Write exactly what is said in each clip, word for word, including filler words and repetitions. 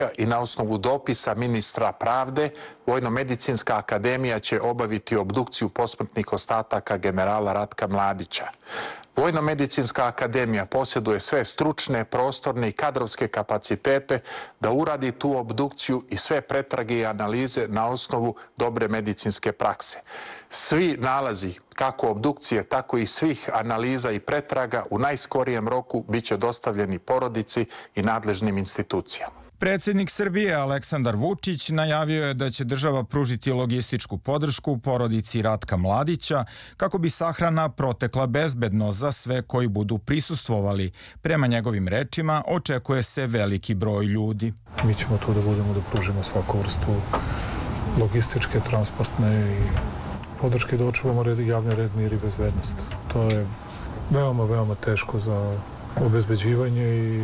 I na osnovu dopisa ministra pravde, Vojno-medicinska akademija će obaviti obdukciju posmrtnih ostataka generala Ratka Mladića. Vojno-medicinska akademija posjeduje sve stručne, prostorne i kadrovske kapacitete da uradi tu obdukciju i sve pretrage i analize na osnovu dobre medicinske prakse. Svi nalazi, kako obdukcije, tako i svih analiza i pretraga u najskorijem roku bit će dostavljeni porodici i nadležnim institucijama. Predsjednik Srbije Aleksandar Vučić najavio je da će država pružiti logističku podršku porodici Ratka Mladića kako bi sahrana protekla bezbedno za sve koji budu prisustvovali. Prema njegovim rečima očekuje se veliki broj ljudi. Mi ćemo tu da budemo da pružimo svaku vrstu logističke, transportne i podrške da očuvamo red, javni red, mir i bezbednost. To je veoma, veoma teško za obezbeđivanje i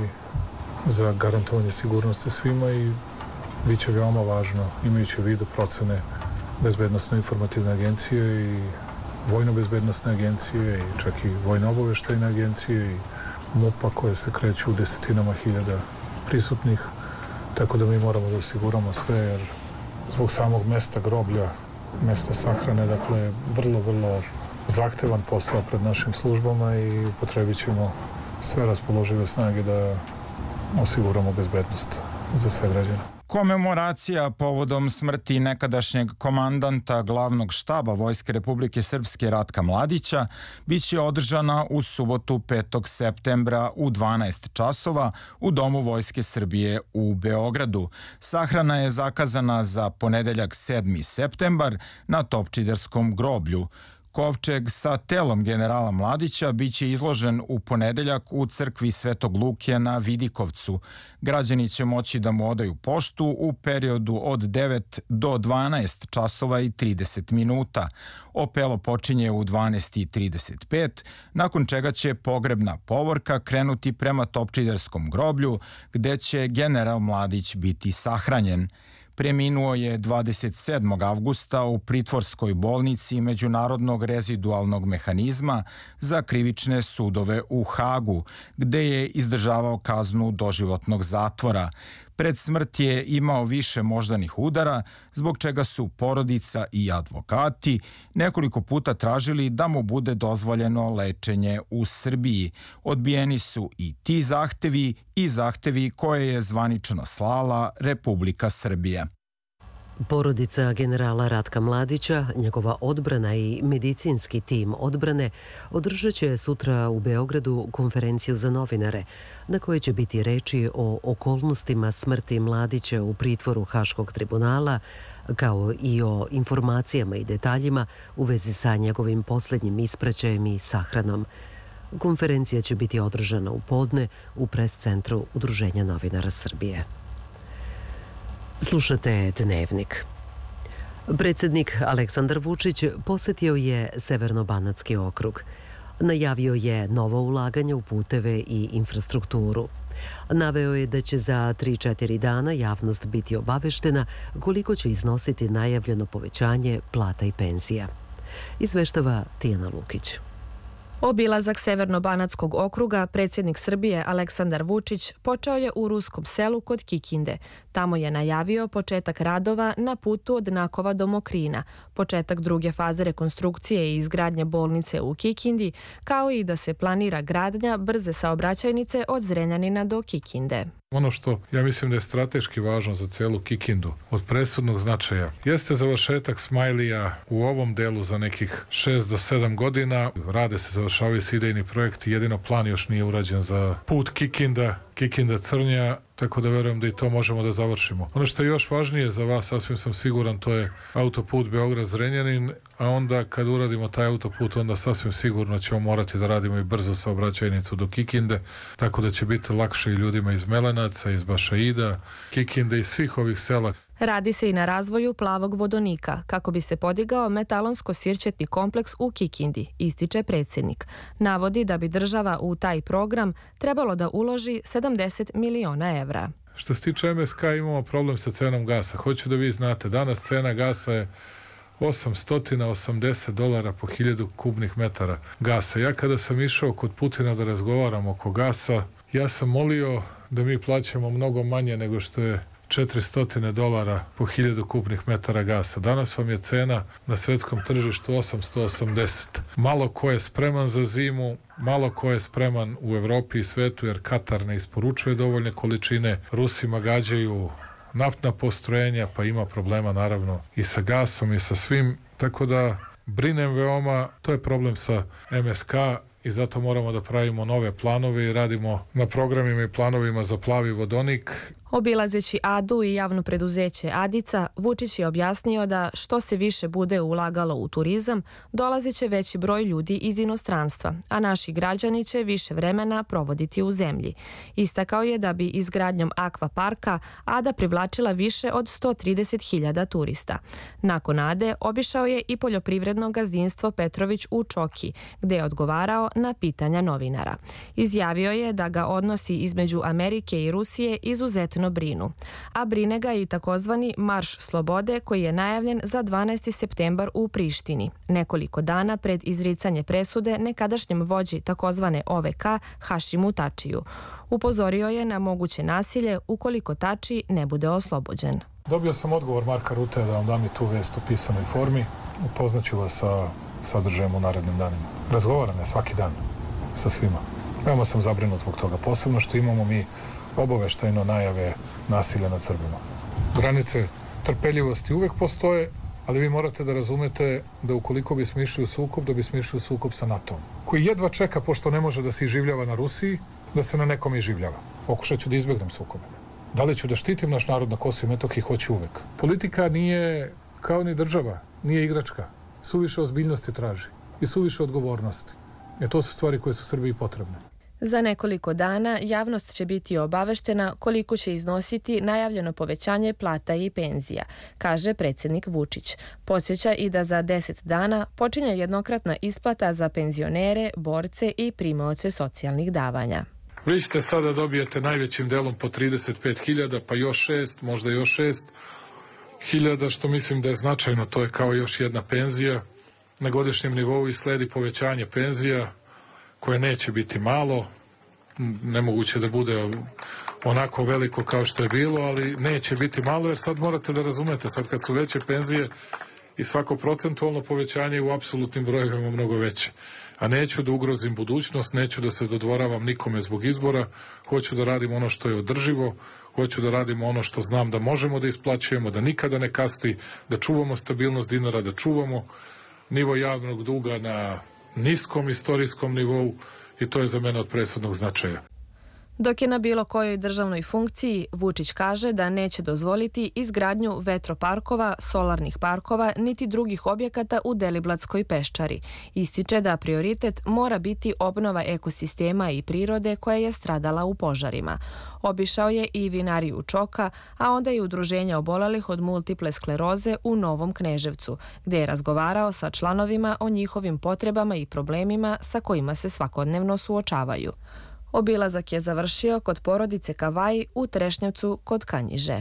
za garantovanje sigurnosti svima i bit će veoma važno, imajući u vidu procene Bezbednosno-informativne agencije i Vojno-bezbednostne agencije i čak i Vojno-obaveštajne agencije i MUP-a koje se kreću u desetinama hiljada prisutnih, tako da mi moramo da osiguramo sve, jer zbog samog mesta groblja, mesta sahrane, dakle, vrlo, vrlo zahtevan posao pred našim službama i upotrebit ćemo sve raspoložive snage da osiguramo bezbednost za sve građane. Komemoracija povodom smrti nekadašnjeg komandanta glavnog štaba Vojske Republike Srpske Ratka Mladića biće održana u subotu petog septembra u dvanaest časova u Domu Vojske Srbije u Beogradu. Sahrana je zakazana za ponedeljak sedmi septembar na Topčiderskom groblju. Kovčeg sa telom generala Mladića biće izložen u ponedeljak u crkvi Svetog Luke na Vidikovcu. Građani će moći da mu odaju poštu u periodu od devet do dvanaest časova i trideset minuta. Opelo počinje u dvanaest i trideset pet, nakon čega će pogrebna povorka krenuti prema Topčiderskom groblju, gde će general Mladić biti sahranjen. Preminuo je dvadeset sedmog avgusta u pritvorskoj bolnici Međunarodnog rezidualnog mehanizma za krivične sudove u Hagu, gde je izdržavao kaznu doživotnog zatvora. Pred smrt je imao više moždanih udara, zbog čega su porodica i advokati nekoliko puta tražili da mu bude dozvoljeno lečenje u Srbiji. Odbijeni su i ti zahtevi i zahtevi koje je zvanično slala Republika Srbija. Porodica generala Ratka Mladića, njegova odbrana i medicinski tim odbrane održat će sutra u Beogradu konferenciju za novinare, na kojoj će biti reči o okolnostima smrti Mladića u pritvoru Haškog tribunala, kao i o informacijama i detaljima u vezi sa njegovim posljednjim ispraćajem i sahranom. Konferencija će biti održana u podne u pres-centru Udruženja novinara Srbije. Slušate Dnevnik. Predsjednik Aleksandar Vučić posjetio je Severno-banatski okrug. Najavio je novo ulaganje u puteve i infrastrukturu. Naveo je da će za tri do četiri dana javnost biti obaveštena koliko će iznositi najavljeno povećanje plata i penzija. Izveštava Tijana Lukić. Obilazak Severno-banatskog okruga predsjednik Srbije Aleksandar Vučić počeo je u ruskom selu kod Kikinde. Tamo je najavio početak radova na putu od Nakova do Mokrina, početak druge faze rekonstrukcije i izgradnje bolnice u Kikindi, kao i da se planira gradnja brze saobraćajnice od Zrenjanina do Kikinde. Ono što ja mislim da je strateški važno za celu Kikindu, od presudnog značaja, jeste završetak Smajlija u ovom delu za nekih šest do sedam godina. Rade se, završavaju se idejni projekti, jedino plan još nije urađen za put Kikinda, Kikinda-Crnja, tako da verujem da i to možemo da završimo. Ono što je još važnije za vas, sasvim sam siguran, to je autoput Beograd-Zrenjanin, a onda kad uradimo taj autoput, onda sasvim sigurno ćemo morati da radimo i brzo saobraćajnicu do Kikinde, tako da će biti lakše i ljudima iz Melenaca, iz Bašaida, Kikinde i svih ovih sela. Radi se i na razvoju plavog vodonika, kako bi se podigao metalonsko-sirćetni kompleks u Kikindi, ističe predsjednik. Navodi da bi država u taj program trebalo da uloži sedamdeset miliona evra. Što se tiče M S K, imamo problem sa cenom gasa. Hoću da vi znate, danas cena gasa je osamsto osamdeset dolara po hiljadu kubnih metara gasa. Ja kada sam išao kod Putina da razgovaram oko gasa, ja sam molio da mi plaćamo mnogo manje nego što je četiristo dolara po hiljadu kubnih metara gasa. Danas vam je cena na svetskom tržištu osamsto osamdeset. Malo ko je spreman za zimu, malo ko je spreman u Evropi i svetu, jer Katar ne isporučuje dovoljne količine. Rusima gađaju naftna postrojenja, pa ima problema naravno i sa gasom i sa svim. Tako da brinem veoma, to je problem sa M S K i zato moramo da pravimo nove planove i radimo na programima i planovima za plavi vodonik. Obilazeći Adu i javno preduzeće Adica, Vučić je objasnio da što se više bude ulagalo u turizam, dolazit će veći broj ljudi iz inostranstva, a naši građani će više vremena provoditi u zemlji. Istakao je da bi izgradnjom akvaparka Ada privlačila više od sto trideset hiljada turista. Nakon Ade obišao je i poljoprivredno gazdinstvo Petrović u Čoki, gde je odgovarao na pitanja novinara. Izjavio je da ga odnosi između Amerike i Rusije izuzetno brinu, a brine ga i takozvani Marš slobode koji je najavljen za dvanaesti septembar u Prištini, nekoliko dana pred izricanje presude nekadašnjem vođi takozvane O V K Hašimu Tačiju. Upozorio je na moguće nasilje ukoliko Tači ne bude oslobođen. Dobio sam odgovor Marka Rutea da vam dam i tu vest u pisanoj formi. Upoznaću vas sa sadržajem u narednim danima. Razgovaram je svaki dan sa svima. Veoma sam zabrinut zbog toga, posebno što imamo mi obaveštajno najave nasilja nad Srbima. Granice trpeljivosti uvek postoje, ali vi morate da razumete da ukoliko bismo išli u sukob, da bismo išli u sukob sa NATO-om, koji jedva čeka, pošto ne može da se iživljava na Rusiji, da se na nekom iživljava. Pokušat ću da izbjegnem sukobe. Da li ću da štitim naš narod na Kosovu i Metohiji? Hoću uvek. Politika nije kao ni država, nije igračka. Suviše ozbiljnosti traži i suviše odgovornosti. E to su stvari koje su Srbiji potrebne. Za nekoliko dana javnost će biti obaveštena koliko će iznositi najavljeno povećanje plata i penzija, kaže predsjednik Vučić. Podsjeća i da za deset dana počinje jednokratna isplata za penzionere, borce i primaoce socijalnih davanja. Vi ćete sada dobijete najvećim delom po trideset pet hiljada, pa još šest, možda još šest hiljada, što mislim da je značajno. To je kao još jedna penzija na godišnjem nivou i sledi povećanje penzija koje neće biti malo, nemoguće da bude onako veliko kao što je bilo, ali neće biti malo, jer sad morate da razumete, sad kad su veće penzije i svako procentualno povećanje u apsolutnim brojevima mnogo veće. A neću da ugrozim budućnost, neću da se dodvoravam nikome zbog izbora, hoću da radim ono što je održivo, hoću da radimo ono što znam da možemo da isplaćujemo, da nikada ne kasti, da čuvamo stabilnost dinara, da čuvamo nivo javnog duga na niskom istorijskom nivou i to je za mene od presudnog značaja. Dok je na bilo kojoj državnoj funkciji, Vučić kaže da neće dozvoliti izgradnju vetroparkova, solarnih parkova, niti drugih objekata u Deliblatskoj peščari. Ističe da prioritet mora biti obnova ekosistema i prirode koja je stradala u požarima. Obišao je i vinariju Čoka, a onda i udruženje obolelih od multiple skleroze u Novom Kneževcu, gde je razgovarao sa članovima o njihovim potrebama i problemima sa kojima se svakodnevno suočavaju. Obilazak je završio kod porodice Kavaj u Trešnjevcu kod Kanjiže.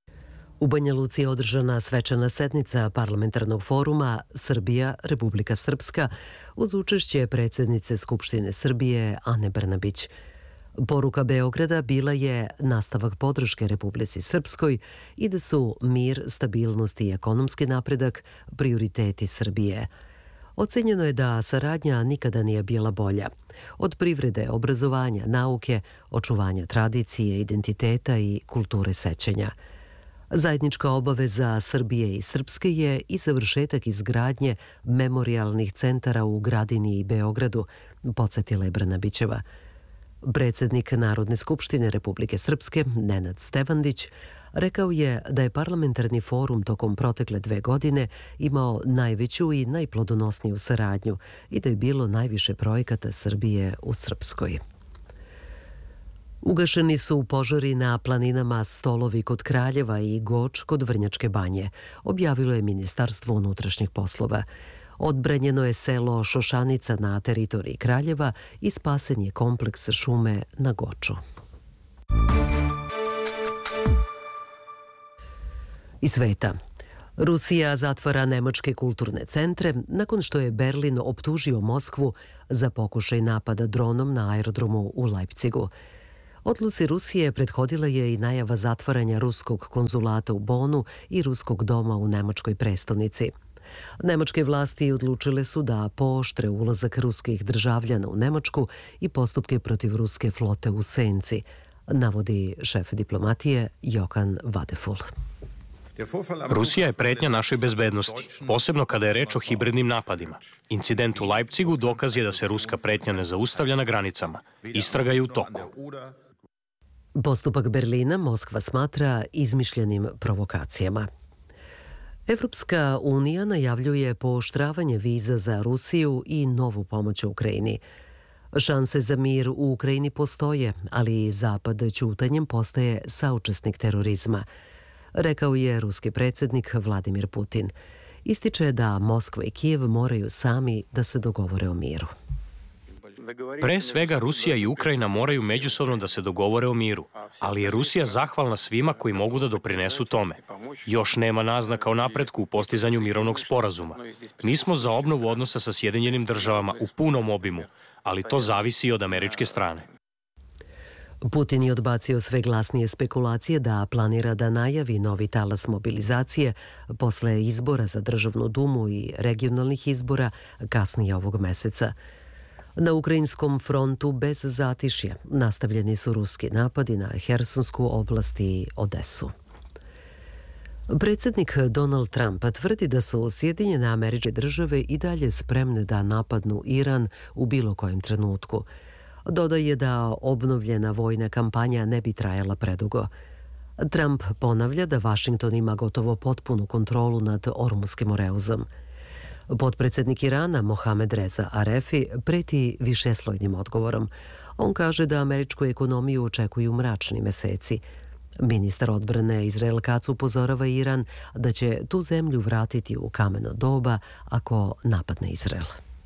U Banja Luci je održana svečana sednica parlamentarnog foruma Srbija, Republika Srpska uz učešće predsjednice Skupštine Srbije Ane Brnabić. Poruka Beograda bila je nastavak podrške Republici Srpskoj i da su mir, stabilnost i ekonomski napredak prioriteti Srbije. Ocenjeno je da saradnja nikada nije bila bolja. Od privrede, obrazovanja, nauke, očuvanja tradicije, identiteta i kulture sećanja. Zajednička obaveza Srbije i Srpske je i završetak izgradnje memorijalnih centara u Gradini i Beogradu, podsjetila je Brnabićeva. Predsjednik Narodne skupštine Republike Srpske, Nenad Stevandić, rekao je da je parlamentarni forum tokom protekle dve godine imao najveću i najplodonosniju saradnju i da je bilo najviše projekata Srbije u Srpskoj. Ugašeni su požari na planinama Stolovi kod Kraljeva i Goč kod Vrnjačke banje, objavilo je Ministarstvo unutrašnjih poslova. Odbranjeno je selo Šošanica na teritoriji Kraljeva i spasen je kompleks šume na Goču. Iz sveta. Rusija zatvara nemačke kulturne centre nakon što je Berlin optužio Moskvu za pokušaj napada dronom na aerodromu u Leipzigu. Odluci Rusije prethodila je i najava zatvaranja ruskog konzulata u Bonu i ruskog doma u nemačkoj prestonici. Nemačke vlasti odlučile su da pooštre ulazak ruskih državljana u Nemačku i postupke protiv ruske flote u senci, navodi šef diplomatije Johan Vadeful. Rusija je pretnja našoj bezbednosti, posebno kada je reč o hibridnim napadima. Incident u Leipzigu dokaz je da se ruska pretnja ne zaustavlja na granicama. Istraga je u toku. Postupak Berlina Moskva smatra izmišljenim provokacijama. Evropska unija najavljuje pooštravanje viza za Rusiju i novu pomoć Ukrajini. Šanse za mir u Ukrajini postoje, ali Zapad ćutanjem postaje saučesnik terorizma, rekao je ruski predsjednik Vladimir Putin. Ističe da Moskva i Kijev moraju sami da se dogovore o miru. Pre svega Rusija i Ukrajina moraju međusobno da se dogovore o miru, ali je Rusija zahvalna svima koji mogu da doprinesu tome. Još nema naznaka o napretku u postizanju mirovnog sporazuma. Mi smo za obnovu odnosa sa Sjedinjenim državama u punom obimu, ali to zavisi od američke strane. Putin je odbacio sve glasnije spekulacije da planira da najavi novi talas mobilizacije posle izbora za državnu dumu i regionalnih izbora kasnije ovog meseca. Na ukrajinskom frontu bez zatišja nastavljeni su ruski napadi na Hersonsku oblast i Odesu. Predsjednik Donald Trump tvrdi da su Sjedinjene Američke Države i dalje spremne da napadnu Iran u bilo kojem trenutku. Dodaje da obnovljena vojna kampanja ne bi trajala predugo. Trump ponavlja da Vašington ima gotovo potpunu kontrolu nad Ormuskim oreuzom. Potpredsjednik Irana Mohamed Reza Arefi preti višeslojnim odgovorom. On kaže da američku ekonomiju očekuju mračni meseci. Ministar odbrane Izrael Kac upozorava Iran da će tu zemlju vratiti u kameno doba ako napadne Izrael.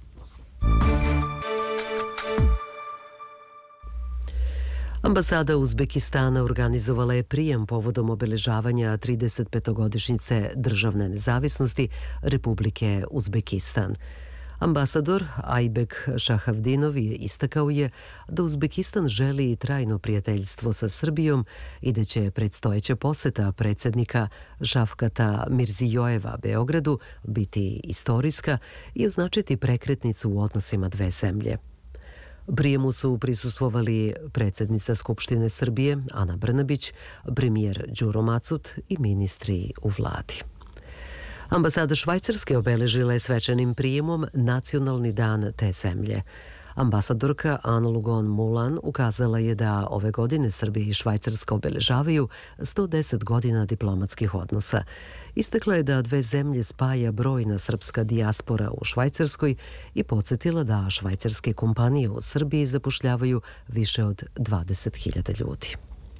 Ambasada Uzbekistana organizovala je prijem povodom obeležavanja tridesetpetogodišnjice državne nezavisnosti Republike Uzbekistan. Ambasador Ajbek Šahavdinov je istakao je da Uzbekistan želi trajno prijateljstvo sa Srbijom i da će predstojeća poseta predsjednika Šafkata Mirzijojeva Beogradu biti istorijska i označiti prekretnicu u odnosima dve zemlje. Prijemu su prisustvovali predsjednica Skupštine Srbije Ana Brnabić, premijer Đuro Macut i ministri u vladi. Ambasada Švajcarske obeležila je svečanim prijemom Nacionalni dan te zemlje. Ambasadorka Anne Lugon Mulan ukazala je da ove godine Srbija i Švajcarska obeležavaju sto deset godina diplomatskih odnosa. Istakla je da dve zemlje spaja brojna srpska dijaspora u Švajcarskoj i podsjetila da švajcarske kompanije u Srbiji zapošljavaju više od dvadeset hiljada ljudi.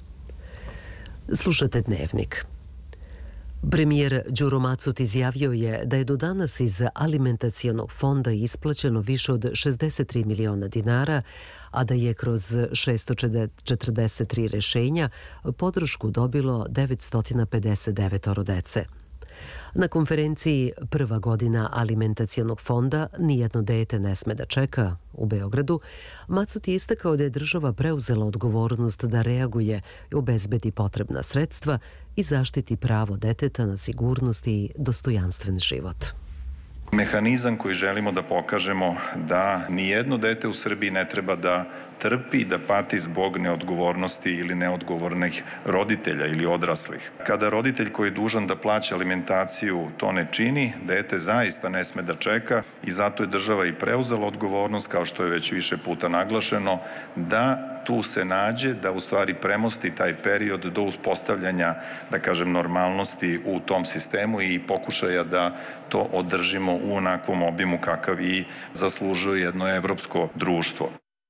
Slušate Dnevnik. Premijer Đuro Macut izjavio je da je do danas iz alimentacionog fonda isplaćeno više od šezdeset tri miliona dinara, a da je kroz šesto četrdeset tri rešenja podršku dobilo devetsto pedeset devet dece. Na konferenciji Prva godina alimentacionog fonda Nijedno dete ne sme da čeka u Beogradu, Macut je istakao da je država preuzela odgovornost da reaguje i obezbedi potrebna sredstva i zaštiti pravo deteta na sigurnost i dostojanstven život. Mehanizam koji želimo da pokažemo da nijedno dete u Srbiji ne treba da trpi, da pati zbog neodgovornosti ili neodgovornih roditelja ili odraslih. Kada roditelj koji je dužan da plaća alimentaciju to ne čini, dete zaista ne sme da čeka i zato je država i preuzela odgovornost, kao što je već više puta naglašeno, da tu se nađe, da u stvari premosti taj period do uspostavljanja, da kažem, normalnosti u tom sistemu i pokušaja da to održimo u onakvom obimu kakav i zaslužuje jedno evropsko društvo.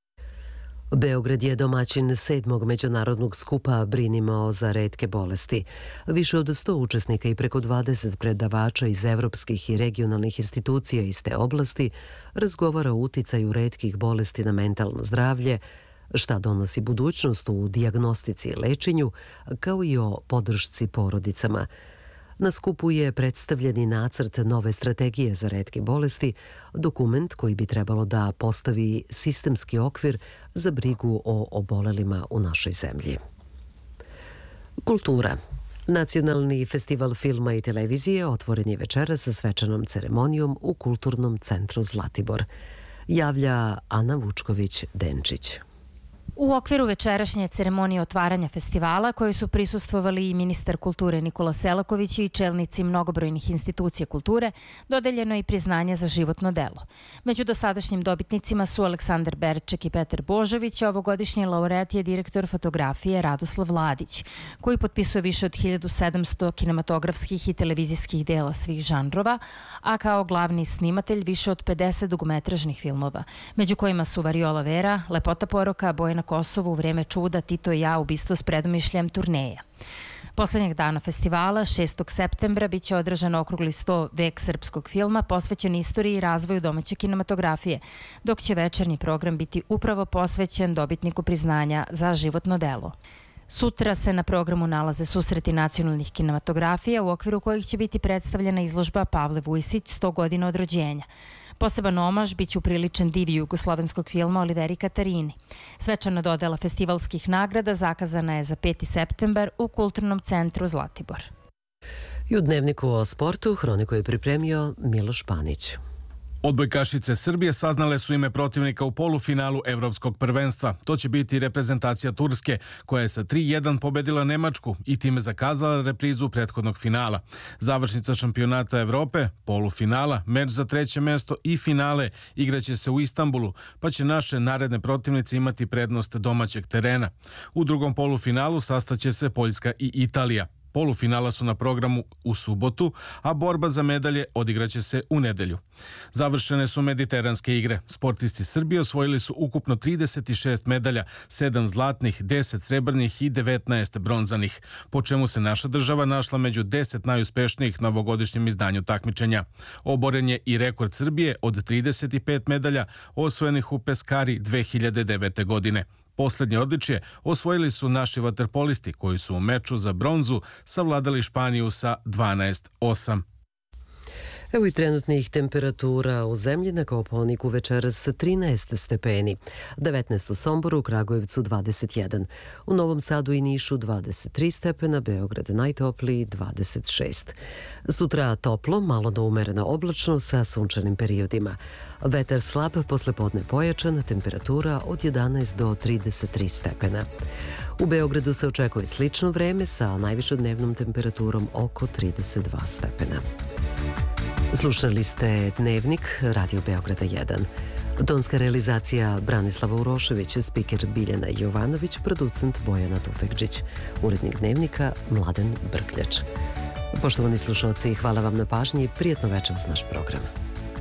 Beograd je domaćin sedmog međunarodnog skupa Brinimo za retke bolesti. Više od sto učesnika i preko dvadeset predavača iz evropskih i regionalnih institucija iz te oblasti razgovara o uticaju retkih bolesti na mentalno zdravlje, šta donosi budućnost u dijagnostici i lečenju, kao i o podršci porodicama. Na skupu je predstavljeni nacrt nove strategije za retke bolesti, dokument koji bi trebalo da postavi sistemski okvir za brigu o obolelima u našoj zemlji. Kultura. Nacionalni festival filma i televizije otvoren je večeras sa svečanom ceremonijom u Kulturnom centru Zlatibor. Javlja Ana Vučković-Denčić. U okviru večerašnje ceremonije otvaranja festivala, koji su prisustvovali i ministar kulture Nikola Selaković i čelnici mnogobrojnih institucija kulture, dodeljeno je i priznanje za životno delo. Među dosadašnjim dobitnicima su Aleksandar Berček i Petar Božović, a ovogodišnji laureat je direktor fotografije Radoslav Ladić, koji potpisuje više od hiljadu sedamsto kinematografskih i televizijskih dela svih žanrova, a kao glavni snimatelj više od pedeset dugometražnih filmova, među kojima su Variola Vera, Lepota poroka, Boje na Kosovu, U vrijeme čuda, Tito i ja, Ubistvo s predomišljem, Turneja. Poslednjeg dana festivala, šestog septembra, biće održan okrugli sto Vek srpskog filma posvećen istoriji i razvoju domaće kinematografije, dok će večernji program biti upravo posvećen dobitniku priznanja za životno delo. Sutra se na programu nalaze susreti nacionalnih kinematografija, u okviru kojih će biti predstavljena izložba Pavle Vujsić, sto godina od rođenja. Poseban omaž biće upriličen divi jugoslovenskog filma Oliveri Katarini. Svečana dodela festivalskih nagrada zakazana je za peti septembar u Kulturnom centru Zlatibor. I u Dnevniku o sportu hroniku je pripremio Miloš Panić. Odbojkašice Srbije saznale su ime protivnika u polufinalu Evropskog prvenstva. To će biti reprezentacija Turske, koja je sa tri jedan pobedila Nemačku i time zakazala reprizu prethodnog finala. Završnica šampionata Evrope, polufinala, meč za treće mesto i finale igraće se u Istanbulu, pa će naše naredne protivnice imati prednost domaćeg terena. U drugom polufinalu sastaće se Poljska i Italija. Polufinala su na programu u subotu, a borba za medalje odigraće se u nedelju. Završene su mediteranske igre. Sportisti Srbije osvojili su ukupno trideset šest medalja, sedam zlatnih, deset srebrnih i devetnaest bronzanih, po čemu se naša država našla među deset najuspešnijih na ovogodišnjem izdanju takmičenja. Oboren je i rekord Srbije od trideset pet medalja osvojenih u Peskari dve hiljade devete. godine. Poslednje odličje osvojili su naši vaterpolisti koji su u meču za bronzu savladali Španiju sa dvanaest osam. Evo i trenutnih temperatura u zemlji. Na Kopaoniku večeras trinaest stepeni, devetnaest u Somboru, Kragujevcu dvadeset jedan, u Novom Sadu i Nišu dvadeset tri stepena, Beograd najtopliji dvadeset šest. Sutra toplo, malo do umereno oblačno sa sunčanim periodima. Vetar slab, poslepodne pojačan, temperatura od jedanaest do trideset tri stepena. U Beogradu se očekuje slično vreme sa najvišom dnevnom temperaturom oko trideset dva stepena. Slušali ste Dnevnik Radio Beograda jedan. Tonska realizacija Branislava Urošević, spiker Biljana Jovanović, producent Bojana Tufekđić, urednik Dnevnika Mladen Brkljač. Poštovani slušalci, hvala vam na pažnji i prijatno večer uz naš program.